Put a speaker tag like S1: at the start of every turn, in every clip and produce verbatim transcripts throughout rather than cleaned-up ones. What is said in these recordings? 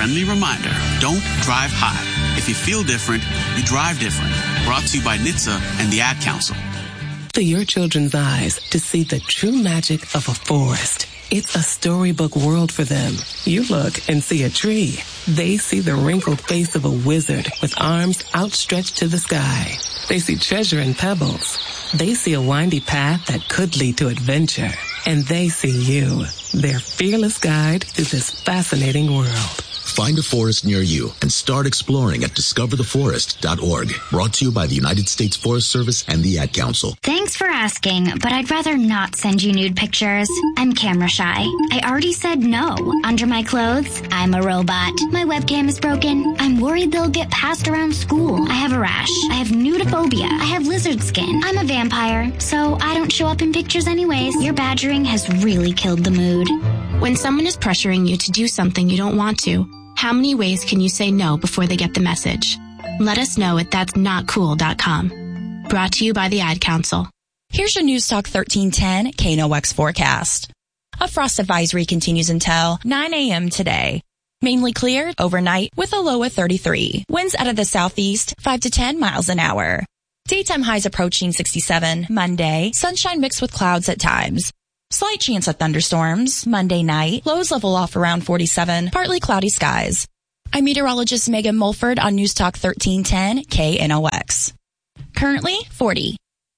S1: friendly reminder, don't drive high. If you feel different, you drive different. Brought to you by N H T S A and the Ad Council.
S2: To your children's eyes to see the true magic of a forest. It's a storybook world for them. You look and see a tree. They see the wrinkled face of a wizard with arms outstretched to the sky. They see treasure in pebbles. They see a windy path that could lead to adventure. And they see you, their fearless guide through this fascinating world.
S3: Find a forest near you and start exploring at discover the forest dot org. Brought to you by the United States Forest Service and the Ad Council.
S4: Thanks for asking, but I'd rather not send you nude pictures. I'm camera shy. I already said no. Under my clothes, I'm a robot. My webcam is broken. I'm worried they'll get passed around school. I have a rash. I have nudophobia. I have lizard skin. I'm a vampire, so I don't show up in pictures anyways. Your badgering has really killed the mood.
S5: When someone is pressuring you to do something you don't want to, how many ways can you say no before they get the message? Let us know at that's not cool dot com. Brought to you by the Ad Council.
S6: Here's your News Talk thirteen ten K N O X forecast. A frost advisory continues until nine a.m. today. Mainly clear overnight with a low of thirty-three. Winds out of the southeast, five to ten miles an hour. Daytime highs approaching sixty-seven. Monday, sunshine mixed with clouds at times. Slight chance of thunderstorms. Monday night, lows level off around forty-seven, partly cloudy skies. I'm meteorologist Megan Mulford on News Talk thirteen ten K N O X. Currently forty.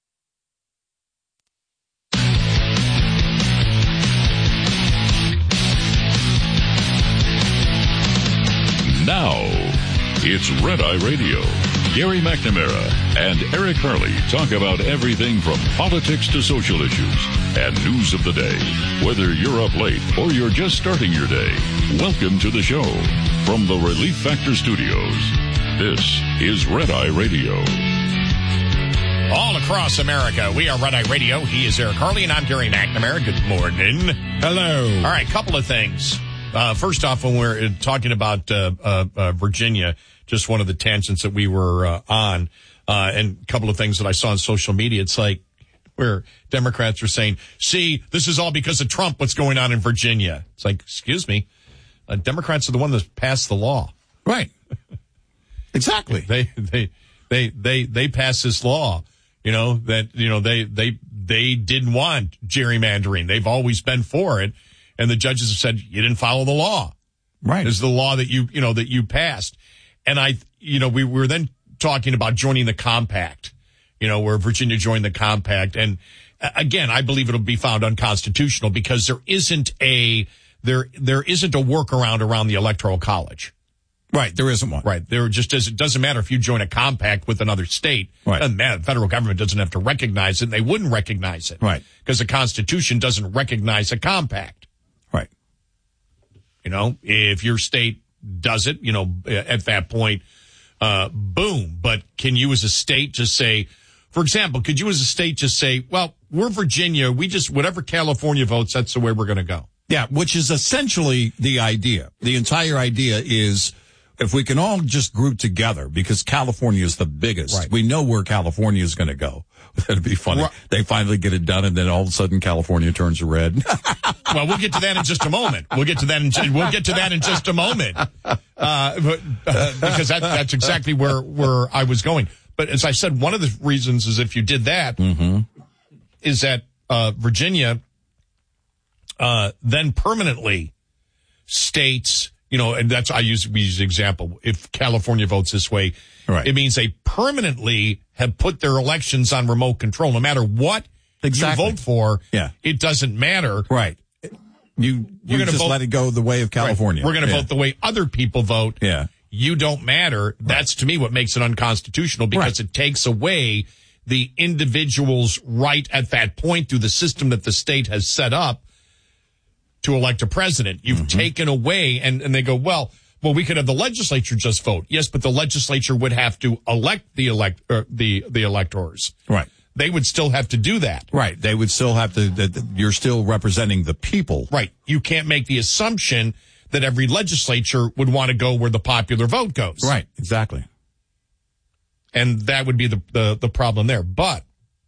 S7: Now, it's Red Eye Radio. Gary McNamara and Eric Harley talk about everything from politics to social issues and news of the day. Whether you're up late or you're just starting your day, welcome to the show. From the Relief Factor Studios, this is Red Eye Radio.
S8: All across America, we are Red Eye Radio. He is Eric Harley, and I'm Gary McNamara. Good morning.
S9: Hello.
S8: All right, couple of things. Uh, first off, when we're talking about uh, uh, uh, Virginia, just one of the tangents that we were uh, on, uh, and a couple of things that I saw on social media. It's like where Democrats are saying, see, this is all because of Trump, what's going on in Virginia. It's like, excuse me, uh, Democrats are the one that passed the law.
S9: Right. Exactly.
S8: They, they, they, they, they passed this law, you know, that, you know, they, they, they didn't want gerrymandering. They've always been for it. And the judges have said, you didn't follow the law.
S9: Right.
S8: It's the law that you, you know, that you passed. And I, you know, we were then talking about joining the compact, you know, where Virginia joined the compact. And again, I believe it'll be found unconstitutional because there isn't a, there, there isn't a workaround around the Electoral College.
S9: Right. There isn't one.
S8: Right. There just is, it doesn't matter if you join a compact with another state.
S9: Right.
S8: Doesn't matter. The federal government doesn't have to recognize it. And they wouldn't recognize it.
S9: Right.
S8: Because the Constitution doesn't recognize a compact.
S9: Right.
S8: You know, if your state does it, you know, at that point, uh, boom. But can you as a state just say, for example, could you as a state just say, well, we're Virginia. We just, whatever California votes, that's the way we're going to go.
S9: Yeah, which is essentially the idea. The entire idea is if we can all just group together, because California is the biggest.
S8: Right.
S9: We know where California is going to go. That'd be funny. Right. They finally get it done, and then all of a sudden California turns red.
S8: Well, we'll get to that in just a moment. We'll get to that in we'll get to that in just a moment, uh, but, uh, because that, that's exactly where where I was going. But as I said, one of the reasons is if you did that,
S9: mm-hmm.
S8: is that uh, Virginia uh, then permanently states, you know, and that's I use we use the example. If California votes this way,
S9: right.
S8: It means they permanently have put their elections on remote control. No matter what
S9: exactly.
S8: you vote for,
S9: yeah.
S8: it doesn't matter.
S9: Right. You you just vote, let it go the way of California.
S8: Right. We're going to
S9: yeah.
S8: vote the way other people vote.
S9: Yeah.
S8: You don't matter. That's, to me, what makes it unconstitutional, because
S9: right.
S8: it takes away the individual's right at that point through the system that the state has set up to elect a president. You've mm-hmm. taken away, and, and they go, well, well, we could have the legislature just vote. Yes, but the legislature would have to elect the elect uh, the the electors.
S9: Right.
S8: They would still have to do that.
S9: Right. They would still have to, that you're still representing the people.
S8: Right. You can't make the assumption that every legislature would want to go where the popular vote goes.
S9: Right. Exactly.
S8: And that would be the, the, the problem there. But,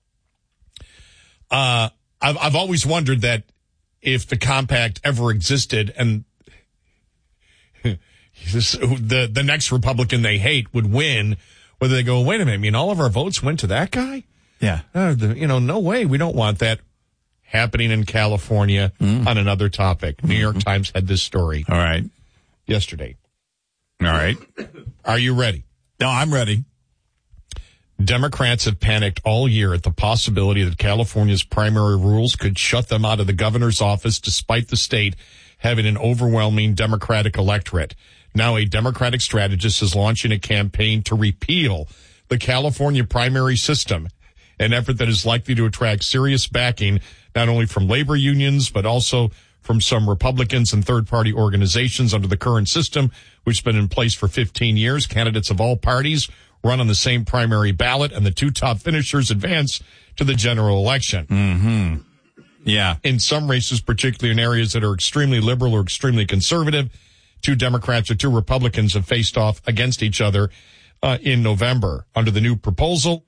S8: uh, I've, I've always wondered that if the compact ever existed, and the the next Republican they hate would win, whether they go, wait a minute, I mean, all of our votes went to that guy?
S9: Yeah.
S8: Uh, the, you know, no way. We don't want that happening in California. Mm. On another topic. New York mm-hmm. Times had this story.
S9: All right.
S8: Yesterday.
S9: All right.
S8: Are you ready?
S9: No, I'm ready.
S8: Democrats have panicked all year at the possibility that California's primary rules could shut them out of the governor's office despite the state having an overwhelming Democratic electorate. Now a Democratic strategist is launching a campaign to repeal the California primary system, an effort that is likely to attract serious backing not only from labor unions but also from some Republicans and third-party organizations under the current system, which has been in place for fifteen years. Candidates of all parties run on the same primary ballot, and the two top finishers advance to the general election.
S9: Mm-hmm. Yeah.
S8: In some races, particularly in areas that are extremely liberal or extremely conservative, two Democrats or two Republicans have faced off against each other uh, in November. Under the new proposal,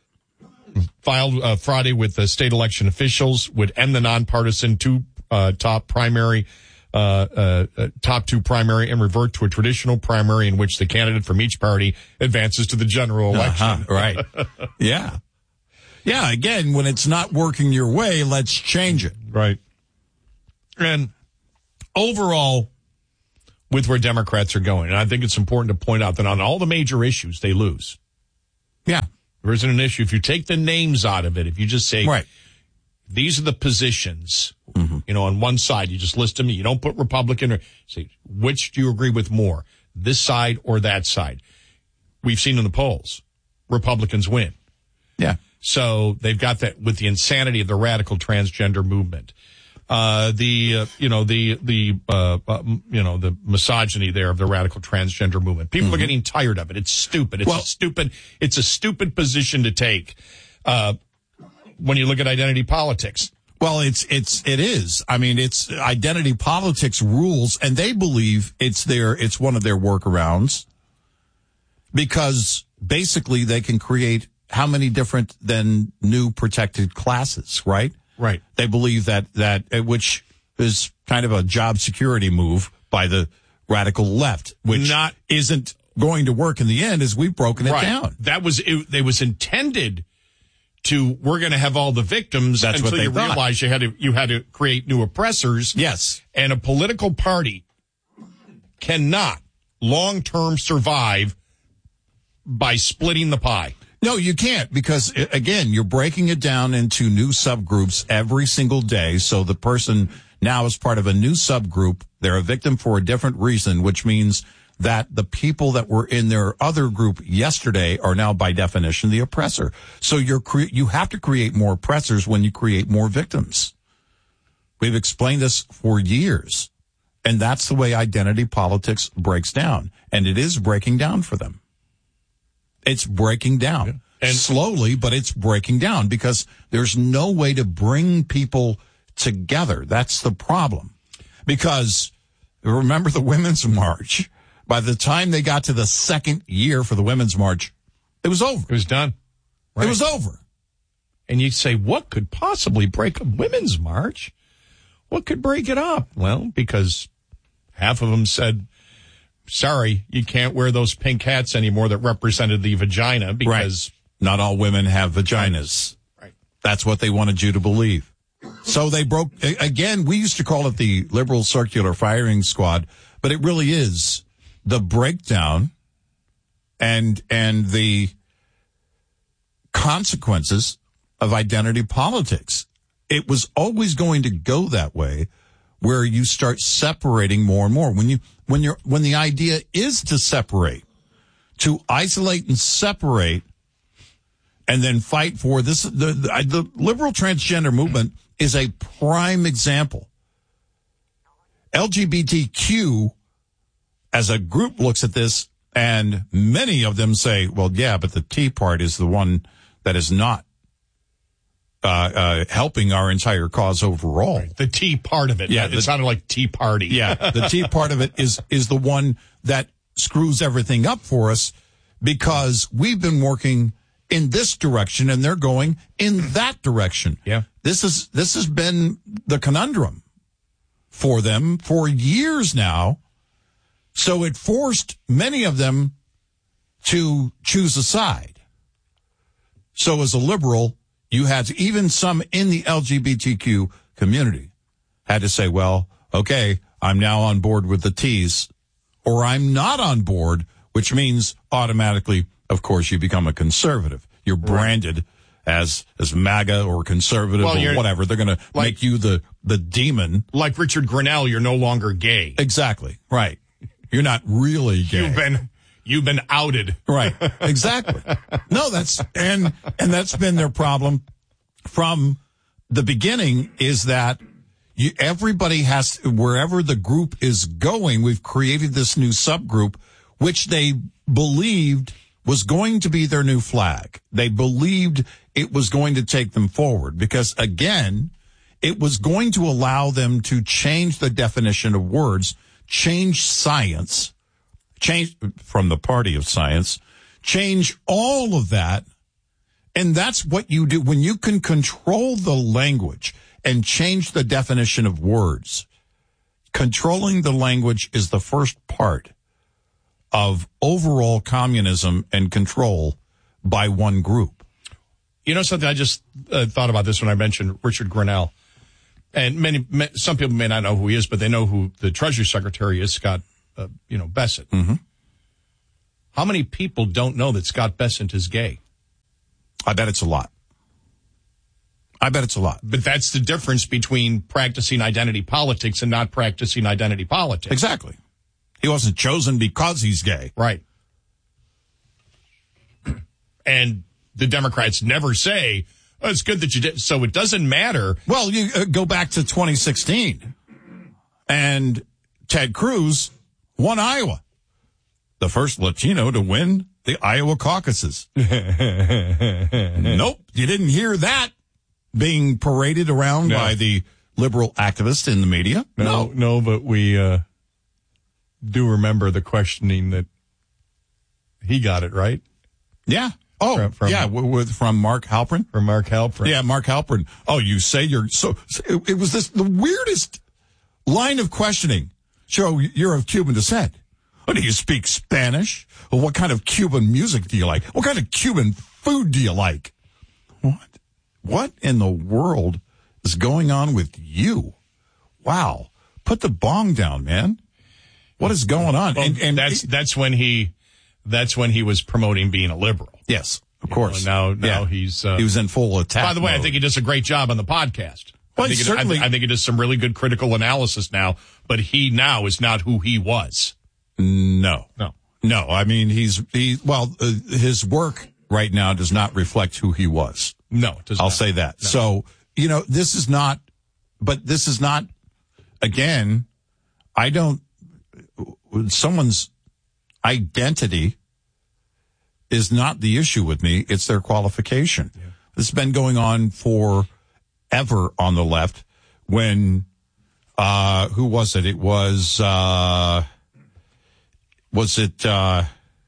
S8: filed uh, Friday with the state election officials, would end the nonpartisan two uh, top primary Uh, uh, uh, top two primary and revert to a traditional primary in which the candidate from each party advances to the general election.
S9: Uh-huh, right. Yeah. Yeah. Again, when it's not working your way, let's change it.
S8: Right. And overall, with where Democrats are going, and I think it's important to point out that on all the major issues, they lose.
S9: Yeah.
S8: There isn't an issue. If you take the names out of it, if you just say,
S9: right.
S8: These are the positions,
S9: mm-hmm.
S8: you know, on one side, you just list them. You don't put Republican or say, which do you agree with more, this side or that side? We've seen in the polls, Republicans win.
S9: Yeah.
S8: So they've got that with the insanity of the radical transgender movement. Uh, the, uh, you know, the, the, uh, uh, you know, the misogyny there of the radical transgender movement. People mm-hmm. are getting tired of it. It's stupid. It's well, a stupid, it's a stupid position to take. Uh, when you look at identity politics.
S9: Well, it's, it's, it is. I mean, it's identity politics rules, and they believe it's their, it's one of their workarounds because basically they can create how many different then new protected classes, right?
S8: Right.
S9: They believe that, that, which is kind of a job security move by the radical left, which
S8: not
S9: isn't going to work in the end as we've broken it
S8: right.
S9: down.
S8: That was, it, it was intended to, we're going to have all the victims.
S9: That's
S8: until
S9: what they
S8: you
S9: thought.
S8: realize you had to, you had to create new oppressors.
S9: Yes.
S8: And a political party cannot long-term survive by splitting the pie.
S9: No, you can't, because again, you're breaking it down into new subgroups every single day. So the person now is part of a new subgroup. They're a victim for a different reason, which means that the people that were in their other group yesterday are now by definition the oppressor. So you're cre- you have to create more oppressors when you create more victims. We've explained this for years, and that's the way identity politics breaks down, and it is breaking down for them. It's breaking down.
S8: Yeah. And
S9: slowly, but it's breaking down because there's no way to bring people together. That's the problem. Because remember the Women's March? By the time they got to the second year for the Women's March, it was over.
S8: It was done. Right.
S9: It was over.
S8: And you say, what could possibly break a Women's March? What could break it up? Well, because half of them said, sorry, you can't wear those pink hats anymore that represented the vagina because
S9: right. not all women have vaginas.
S8: Right.
S9: That's what they wanted you to believe. So they broke, again, we used to call it the liberal circular firing squad, but it really is the breakdown and, and the consequences of identity politics. It was always going to go that way, where you start separating more and more. When you, when you're, when the idea is to separate, to isolate and separate, and then fight for this, the, the, the liberal transgender movement is a prime example. L G B T Q as a group looks at this, and many of them say, well, yeah, but the T part is the one that is not Uh, uh, helping our entire cause overall.
S8: Right. The Tea part of it.
S9: Yeah.
S8: It
S9: the,
S8: sounded like Tea Party.
S9: Yeah. The Tea part of it is, is the one that screws everything up for us because we've been working in this direction and they're going in that direction.
S8: Yeah.
S9: This is, this has been the conundrum for them for years now. So it forced many of them to choose a side. So as a liberal, you had to, even some in the L G B T Q community had to say, well, okay, I'm now on board with the T's, or I'm not on board, which means automatically, of course, you become a conservative. You're branded right. as as MAGA or conservative well, or whatever. They're going to like, make you the, the demon.
S8: Like Richard Grinnell, you're no longer gay.
S9: Exactly. Right. You're not really gay.
S8: You've been you've been outed.
S9: Right. Exactly. No, that's and and that's been their problem from the beginning, is that you, everybody has, wherever the group is going, we've created this new subgroup, which they believed was going to be their new flag. They believed it was going to take them forward because, again, it was going to allow them to change the definition of words, change science, change from the party of science, change all of that. And that's what you do when you can control the language and change the definition of words. Controlling the language is the first part of overall communism and control by one group.
S8: You know something? I just uh, thought about this when I mentioned Richard Grinnell. And many, some people may not know who he is, but they know who the Treasury Secretary is, Scott, uh, you know, Bessent.
S9: Mm-hmm.
S8: How many people don't know that Scott Bessent is gay?
S9: I bet it's a lot. I bet it's a lot.
S8: But that's the difference between practicing identity politics and not practicing identity politics.
S9: Exactly. He wasn't chosen because he's gay.
S8: Right. And the Democrats never say, oh, it's good that you did. So it doesn't matter.
S9: Well, you uh, go back to twenty sixteen, and Ted Cruz won Iowa. The first Latino to win the Iowa caucuses. Nope, you didn't hear that being paraded around no. by the liberal activists in the media.
S8: No, no, no but we uh, do remember the questioning that he got it right.
S9: Yeah. Oh, from, from, yeah, with, from Mark Halperin.
S8: From Mark Halperin.
S9: Yeah, Mark Halperin. Oh, you say you're so, it, it was this, the weirdest line of questioning. So you're of Cuban descent. Oh, do you speak Spanish? Well, what kind of Cuban music do you like? What kind of Cuban food do you like? What? What in the world is going on with you? Wow. Put the bong down, man. What is going on?
S8: Well, and, and that's, it, that's when he, that's when he was promoting being a liberal.
S9: Yes, of you course.
S8: Know, now, now
S9: yeah.
S8: he's, uh,
S9: he was in full attack.
S8: By the way,
S9: mode.
S8: I think he does a great job on the podcast.
S9: Well,
S8: I, think
S9: certainly,
S8: it, I, I think he does some really good critical analysis now, but he now is not who he was.
S9: No,
S8: no,
S9: no. I mean, he's, he, well, uh, his work right now does not reflect who he was.
S8: No, it does
S9: I'll
S8: not.
S9: say that.
S8: No.
S9: So, you know, this is not, but this is not, again, I don't, someone's identity is not the issue with me. It's their qualification. Yeah. This has been going on forever on the left when, uh, who was it? It was, uh, was it, uh,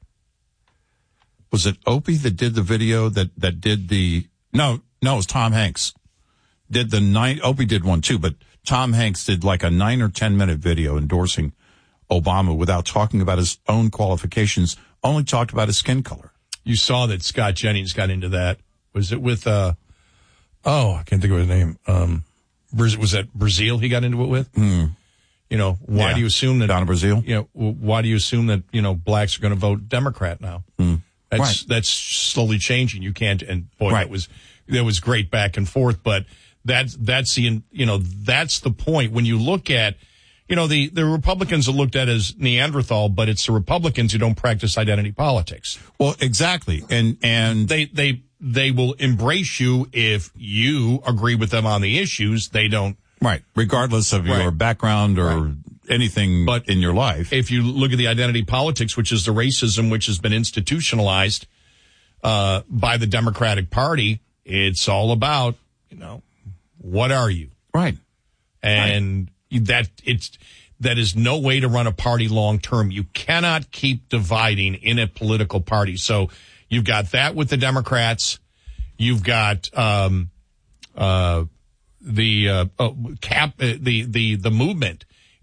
S9: was it Opie that did the video that, that did the, no, no, it was Tom Hanks. Did the nine, Opie did one too, but Tom Hanks did like a nine or ten minute video endorsing Obama without talking about his own qualifications, only talked about his skin color.
S8: You saw that Scott Jennings got into that. Was it with, uh, oh, I can't think of his name. Um, was that Brazil he got into it with?
S9: Mm.
S8: You know, why
S9: yeah.
S8: do you assume that?
S9: Donna Brazil?
S8: You know, why do you assume that, you know, blacks are going to vote Democrat now?
S9: Mm.
S8: That's,
S9: right.
S8: that's slowly changing. You can't, and boy,
S9: right.
S8: that was, that was great back and forth, but that's, that's the, you know, that's the point when you look at, you know, the, the Republicans are looked at as Neanderthal, but it's the Republicans who don't practice identity politics.
S9: Well, exactly. And, and
S8: they, they, they will embrace you if you agree with them on the issues. They don't.
S9: Right. Regardless of
S8: right.
S9: your background or
S8: right.
S9: anything
S8: but
S9: in your life.
S8: If you look at the identity politics, which is the racism, which has been institutionalized, uh, by the Democratic Party, it's all about, you know, what are you?
S9: Right.
S8: And right. that it's, that is no way to run a party long term. You cannot keep dividing in a political party. So you've got that with the Democrats. You've got, um, uh, the, uh, uh cap, uh, the, the, the movement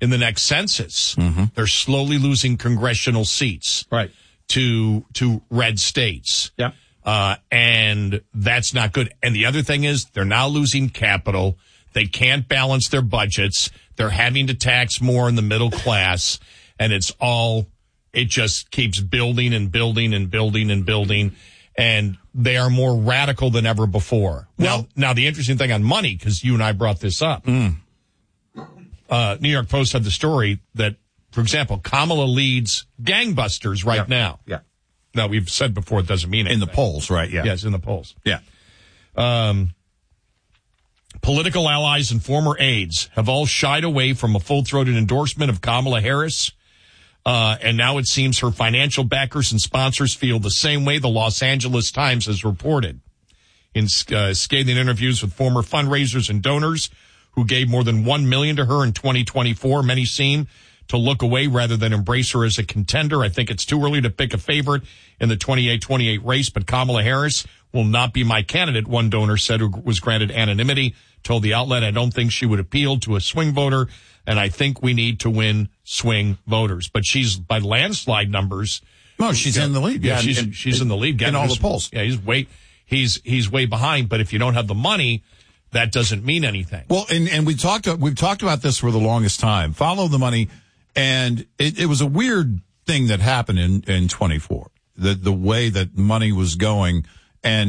S8: in the next census.
S9: Mm-hmm.
S8: They're slowly losing congressional seats
S9: Right.
S8: to to red states.
S9: Yeah.
S8: Uh, and that's not good. And the other thing is they're now losing capital. They can't balance their budgets. They're having to tax more in the middle class. And it's all, it just keeps building and building and building and building. And they are more radical than ever before.
S9: Well,
S8: now, now the interesting thing on money, because you and I brought this up,
S9: mm.
S8: uh, New York Post had the story that, for example, Kamala leads gangbusters right
S9: Yeah.
S8: now.
S9: Yeah.
S8: Now, we've said before it doesn't mean anything.
S9: In the polls, right? Yeah.
S8: Yes, in the polls.
S9: Yeah.
S8: Um, political allies and former aides have all shied away from a full-throated endorsement of Kamala Harris. Uh, and now it seems her financial backers and sponsors feel the same way, the Los Angeles Times has reported. In uh, scathing interviews with former fundraisers and donors who gave more than one million dollars to her in twenty twenty-four, many seem to look away rather than embrace her as a contender. I think it's too early to pick a favorite in the twenty-eight twenty-eight race, but Kamala Harris will not be my candidate, one donor said, who was granted anonymity, told the outlet, I don't think she would appeal to a swing voter, and I think we need to win swing voters. But she's, by landslide numbers.
S9: No, she's
S8: yeah,
S9: in the lead.
S8: Yeah,
S9: Yeah,
S8: she's,
S9: and-
S8: she's in the lead.
S9: in all
S8: His-
S9: the polls.
S8: Yeah, he's way, he's, he's way behind, but if you don't have the money, that doesn't mean anything.
S9: Well, and, and we talked, we've talked about this for the longest time. Follow the money. And it, it was a weird thing that happened in, in twenty-four. The, the way that money was going. And